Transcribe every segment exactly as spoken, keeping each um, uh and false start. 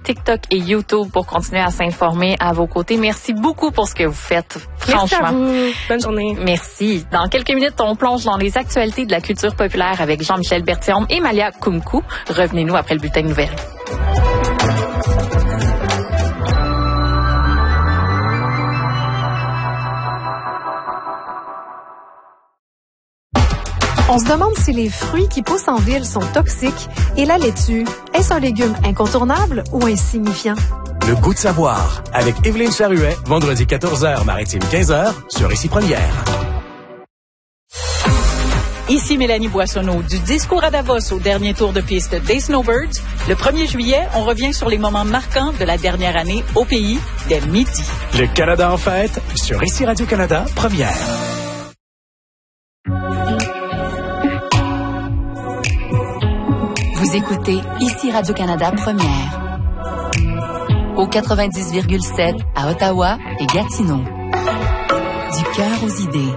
TikTok et YouTube pour continuer à s'informer à vos côtés. Merci beaucoup pour ce que vous faites. Franchement. Merci à vous. Bonne journée. Merci. Dans quelques minutes, on plonge dans les actualités de la culture populaire avec Jean-Michel Berthiaume et Malia Koumkou. Revenez-nous après le bulletin de nouvelles. On se demande si les fruits qui poussent en ville sont toxiques et la laitue, est-ce un légume incontournable ou insignifiant? Le goût de savoir avec Évelyne Charuet, vendredi quatorze heures, Maritime quinze heures, sur Ici Première. Ici Mélanie Boissonneau. Du discours à Davos au dernier tour de piste des Snowbirds, le premier juillet, on revient sur les moments marquants de la dernière année au pays dès midi. Le Canada en fête sur Ici Radio-Canada Première. Vous écoutez Ici Radio-Canada Première. Au quatre-vingt-dix virgule sept à Ottawa et Gatineau. Du cœur aux idées.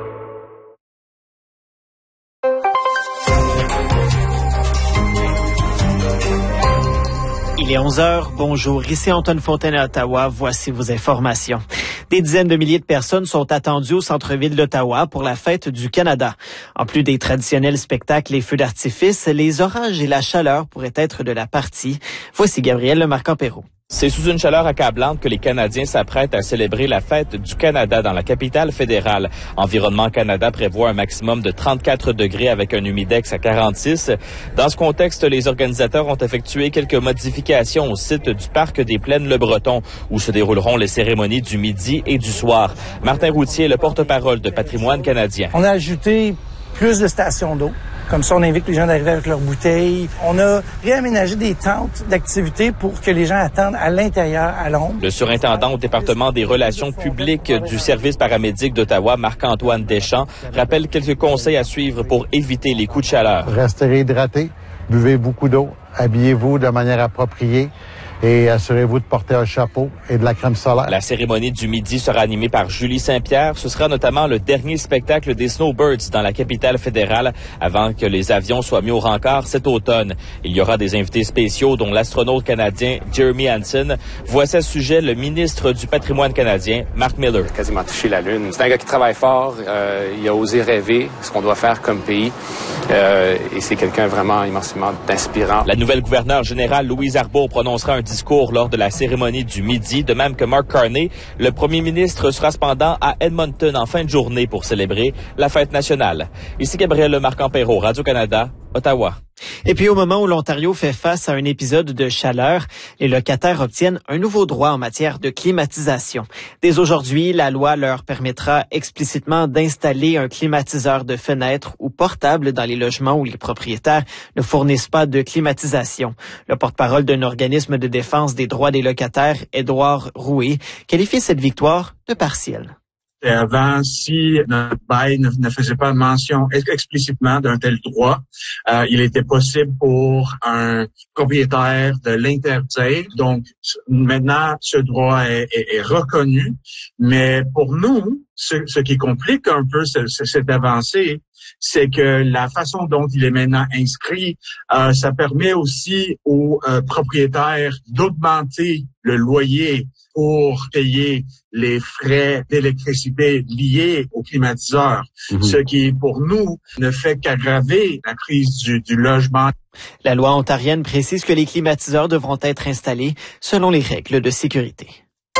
Il est onze heures. Bonjour. Ici Antoine Fontaine à Ottawa. Voici vos informations. Des dizaines de milliers de personnes sont attendues au centre-ville d'Ottawa pour la fête du Canada. En plus des traditionnels spectacles et feux d'artifice, les orages et la chaleur pourraient être de la partie. Voici Gabriel Lemarquand-Perrault. C'est sous une chaleur accablante que les Canadiens s'apprêtent à célébrer la fête du Canada dans la capitale fédérale. Environnement Canada prévoit un maximum de trente-quatre degrés avec un humidex à quarante-six. Dans ce contexte, les organisateurs ont effectué quelques modifications au site du Parc des Plaines-le-Breton où se dérouleront les cérémonies du midi et du soir. Martin Routier, le porte-parole de Patrimoine canadien. On a ajouté plus de stations d'eau. Comme ça, on invite les gens d'arriver avec leurs bouteilles. On a réaménagé des tentes d'activité pour que les gens attendent à l'intérieur, à l'ombre. Le surintendant au département des relations publiques du service paramédic d'Ottawa, Marc-Antoine Deschamps, rappelle quelques conseils à suivre pour éviter les coups de chaleur. Restez hydratés, buvez beaucoup d'eau, habillez-vous de manière appropriée. Et assurez-vous de porter un chapeau et de la crème solaire. La cérémonie du midi sera animée par Julie Saint-Pierre. Ce sera notamment le dernier spectacle des Snowbirds dans la capitale fédérale avant que les avions soient mis au rencard cet automne. Il y aura des invités spéciaux dont l'astronaute canadien Jeremy Hansen. Voici à ce sujet le ministre du patrimoine canadien, Mark Miller. Il a quasiment touché la Lune. C'est un gars qui travaille fort. Euh, il a osé rêver ce qu'on doit faire comme pays. Euh, et c'est quelqu'un vraiment immensément inspirant. La nouvelle gouverneure générale Louise Arbour prononcera un discours lors de la cérémonie du midi, de même que Mark Carney. Le premier ministre sera cependant à Edmonton en fin de journée pour célébrer la fête nationale. Ici Gabriel Lemarquand-Perrault, Radio-Canada, Ottawa. Et puis au moment où l'Ontario fait face à un épisode de chaleur, les locataires obtiennent un nouveau droit en matière de climatisation. Dès aujourd'hui, la loi leur permettra explicitement d'installer un climatiseur de fenêtre ou portable dans les logements où les propriétaires ne fournissent pas de climatisation. Le porte-parole d'un organisme de défense des droits des locataires, Édouard Rouet, qualifie cette victoire de partielle. Et avant, si notre bail ne, ne faisait pas mention explicitement d'un tel droit, euh, il était possible pour un propriétaire de l'interdire. Donc, maintenant, ce droit est, est, est reconnu. Mais pour nous, ce, ce qui complique un peu ce, ce, cette avancée, c'est que la façon dont il est maintenant inscrit, euh, ça permet aussi aux euh, propriétaires d'augmenter le loyer pour payer les frais d'électricité liés au climatiseur, mmh. ce qui, pour nous, ne fait qu'aggraver la crise du, du logement. La loi ontarienne précise que les climatiseurs devront être installés selon les règles de sécurité.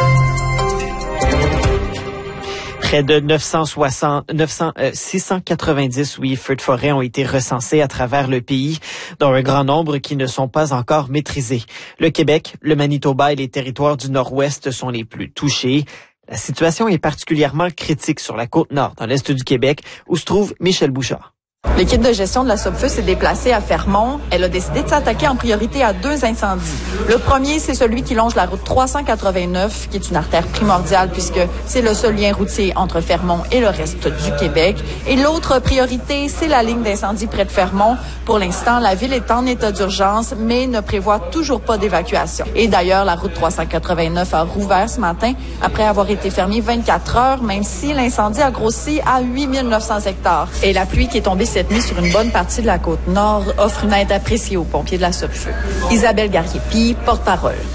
Près de neuf cent soixante, neuf cents, euh, six cent quatre-vingt-dix, oui, feux de forêt ont été recensés à travers le pays, dont un grand nombre qui ne sont pas encore maîtrisés. Le Québec, le Manitoba et les territoires du Nord-Ouest sont les plus touchés. La situation est particulièrement critique sur la côte nord, dans l'est du Québec, où se trouve Michel Bouchard. L'équipe de gestion de la SOPFEU s'est déplacée à Fermont. Elle a décidé de s'attaquer en priorité à deux incendies. Le premier, c'est celui qui longe la route trois cent quatre-vingt-neuf, qui est une artère primordiale puisque c'est le seul lien routier entre Fermont et le reste du Québec. Et l'autre priorité, c'est la ligne d'incendie près de Fermont. Pour l'instant, la ville est en état d'urgence, mais ne prévoit toujours pas d'évacuation. Et d'ailleurs, la route trois cent quatre-vingt-neuf a rouvert ce matin après avoir été fermée vingt-quatre heures, même si l'incendie a grossi à huit mille neuf cents hectares. Et la pluie qui est tombée cette nuit sur une bonne partie de la côte nord offre une aide appréciée aux pompiers de la SOPFEU. Isabelle Garriépi, porte-parole.